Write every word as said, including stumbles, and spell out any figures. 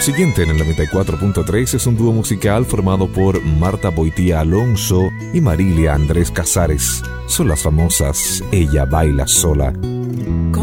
siguiente en el noventa y cuatro punto tres es un dúo musical formado por Marta Boitía Alonso y Marilia Andrés Casares. Son las famosas Ella Baila Sola.